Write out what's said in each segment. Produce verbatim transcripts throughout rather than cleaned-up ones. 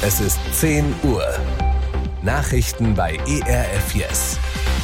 Es ist zehn Uhr. Nachrichten bei E R F Yes.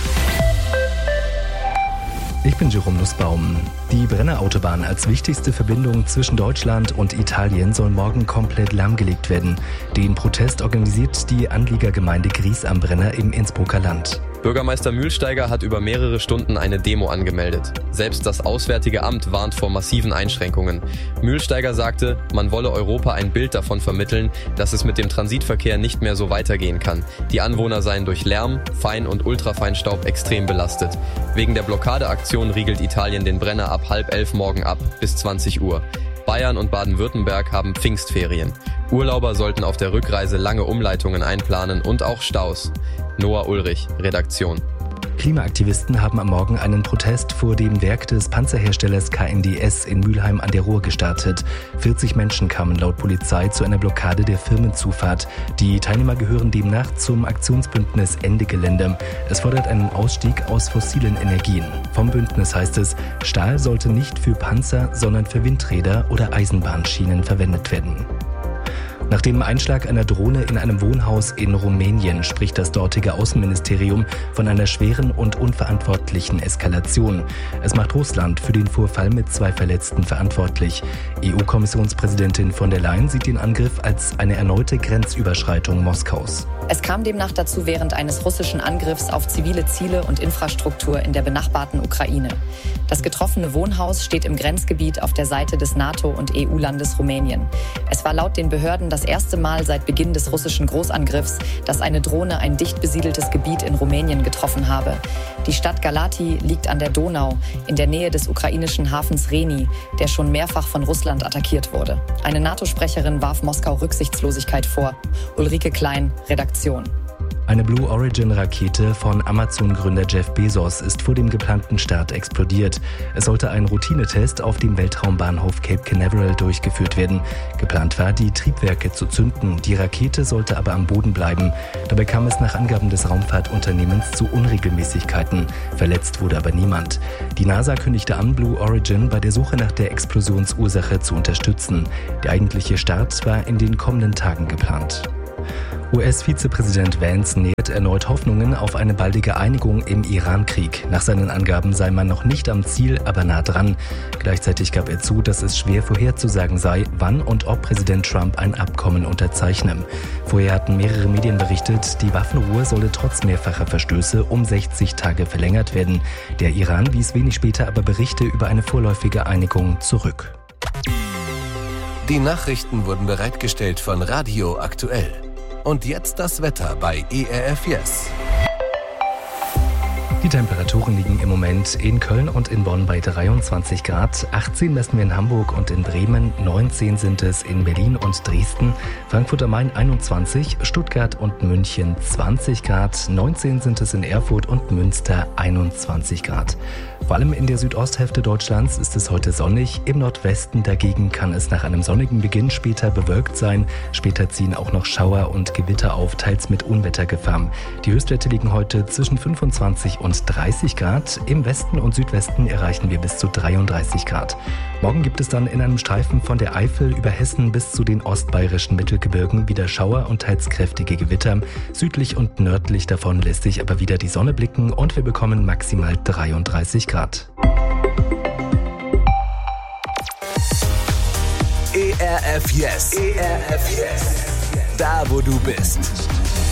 Ich bin Jerome Nussbaum. Die Brenner Autobahn als wichtigste Verbindung zwischen Deutschland und Italien soll morgen komplett lahmgelegt werden. Den Protest organisiert die Anliegergemeinde Gries am Brenner im Innsbrucker Land. Bürgermeister Mühlsteiger hat über mehrere Stunden eine Demo angemeldet. Selbst das Auswärtige Amt warnt vor massiven Einschränkungen. Mühlsteiger sagte, man wolle Europa ein Bild davon vermitteln, dass es mit dem Transitverkehr nicht mehr so weitergehen kann. Die Anwohner seien durch Lärm, Fein- und Ultrafeinstaub extrem belastet. Wegen der Blockadeaktion riegelt Italien den Brenner ab halb elf morgen ab bis zwanzig Uhr. Bayern und Baden-Württemberg haben Pfingstferien. Urlauber sollten auf der Rückreise lange Umleitungen einplanen und auch Staus. Noah Ulrich, Redaktion. Klimaaktivisten haben am Morgen einen Protest vor dem Werk des Panzerherstellers K N D S in Mülheim an der Ruhr gestartet. vierzig Menschen kamen laut Polizei zu einer Blockade der Firmenzufahrt. Die Teilnehmer gehören demnach zum Aktionsbündnis Ende Gelände. Es fordert einen Ausstieg aus fossilen Energien. Vom Bündnis heißt es, Stahl sollte nicht für Panzer, sondern für Windräder oder Eisenbahnschienen verwendet werden. Nach dem Einschlag einer Drohne in einem Wohnhaus in Rumänien spricht das dortige Außenministerium von einer schweren und unverantwortlichen Eskalation. Es macht Russland für den Vorfall mit zwei Verletzten verantwortlich. E U-Kommissionspräsidentin von der Leyen sieht den Angriff als eine erneute Grenzüberschreitung Moskaus. Es kam demnach dazu während eines russischen Angriffs auf zivile Ziele und Infrastruktur in der benachbarten Ukraine. Das getroffene Wohnhaus steht im Grenzgebiet auf der Seite des NATO- und E U-Landes Rumänien. Es war laut den Behörden das erste Mal seit Beginn des russischen Großangriffs, dass eine Drohne ein dicht besiedeltes Gebiet in Rumänien getroffen habe. Die Stadt Galati liegt an der Donau, in der Nähe des ukrainischen Hafens Reni, der schon mehrfach von Russland attackiert wurde. Eine NATO-Sprecherin warf Moskau Rücksichtslosigkeit vor. Ulrike Klein, Redaktion. Eine Blue Origin-Rakete von Amazon-Gründer Jeff Bezos ist vor dem geplanten Start explodiert. Es sollte ein Routinetest auf dem Weltraumbahnhof Cape Canaveral durchgeführt werden. Geplant war, die Triebwerke zu zünden. Die Rakete sollte aber am Boden bleiben. Dabei kam es nach Angaben des Raumfahrtunternehmens zu Unregelmäßigkeiten. Verletzt wurde aber niemand. Die NASA kündigte an, Blue Origin bei der Suche nach der Explosionsursache zu unterstützen. Der eigentliche Start war in den kommenden Tagen geplant. U S-Vizepräsident Vance nährt erneut Hoffnungen auf eine baldige Einigung im Iran-Krieg. Nach seinen Angaben sei man noch nicht am Ziel, aber nah dran. Gleichzeitig gab er zu, dass es schwer vorherzusagen sei, wann und ob Präsident Trump ein Abkommen unterzeichne. Vorher hatten mehrere Medien berichtet, die Waffenruhe solle trotz mehrfacher Verstöße um sechzig Tage verlängert werden. Der Iran wies wenig später aber Berichte über eine vorläufige Einigung zurück. Die Nachrichten wurden bereitgestellt von Radio Aktuell. Und jetzt das Wetter bei E R F Yes. Die Temperaturen liegen im Moment in Köln und in Bonn bei dreiundzwanzig Grad, achtzehn messen wir in Hamburg und in Bremen, neunzehn sind es in Berlin und Dresden, Frankfurt am Main einundzwanzig, Stuttgart und München zwanzig Grad, neunzehn sind es in Erfurt und Münster einundzwanzig Grad. Vor allem in der Südosthälfte Deutschlands ist es heute sonnig, im Nordwesten dagegen kann es nach einem sonnigen Beginn später bewölkt sein. Später ziehen auch noch Schauer und Gewitter auf, teils mit Unwettergefahr. Die Höchstwerte liegen heute zwischen fünfundzwanzig und dreißig Grad. Im Westen und Südwesten erreichen wir bis zu dreiunddreißig Grad. Morgen gibt es dann in einem Streifen von der Eifel über Hessen bis zu den ostbayerischen Mittelgebirgen wieder Schauer und teils kräftige Gewitter. Südlich und nördlich davon lässt sich aber wieder die Sonne blicken und wir bekommen maximal dreiunddreißig Grad. E R F Yes. E R F Yes. Da, wo du bist.